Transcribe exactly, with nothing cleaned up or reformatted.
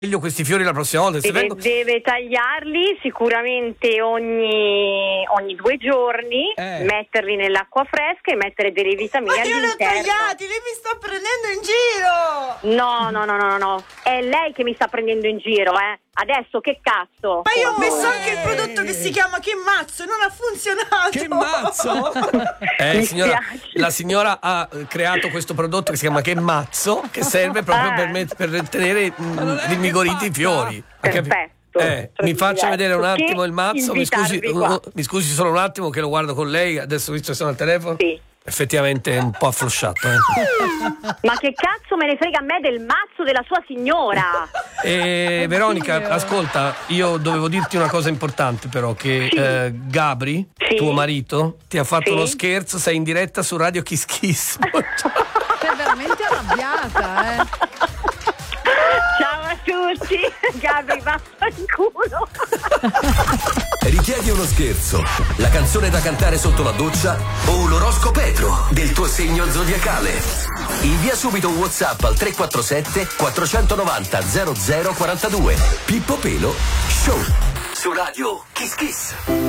questi fiori la prossima volta. Deve, vengo... deve tagliarli sicuramente ogni, ogni due giorni, eh. metterli nell'acqua fresca e mettere delle vitamine Ma io all'interno. li ho tagliati, lei mi sta prendendo in giro! No, no, no, no, no, è lei che mi sta prendendo in giro, eh. Adesso che cazzo? Ma io ho messo Eh. anche il prodotto che si chiama Che Mazzo e non ha funzionato! Che mazzo! eh, Mi signora, spiace. la signora ha creato questo prodotto che si chiama Che Mazzo, che serve proprio Ah. per, met- per tenere mh, rinvigoriti i fiori. Ha capi- Perfetto. Eh, mi faccia vedere un Che attimo il mazzo, mi scusi, invitarvi qua. uh, mi scusi solo un attimo che lo guardo con lei, adesso visto che sono al telefono. Sì. Effettivamente è un po' afflosciato. Eh. Ma che cazzo me ne frega a me del mazzo della sua signora? E Veronica, ascolta, io dovevo dirti una cosa importante però, che Sì. eh, Gabri, Sì. tuo marito, ti ha fatto Sì. uno scherzo, sei in diretta su Radio Kiss Kiss. Sei veramente arrabbiata, eh. Ciao a tutti, Gabri, vaffanculo. Richiedi uno scherzo, la canzone da cantare sotto la doccia o l'oroscopetro del tuo segno zodiacale? Invia subito un WhatsApp al tre quattro sette quattro nove zero zero zero quattro due. Pippo Pelo Show su Radio Kiss Kiss.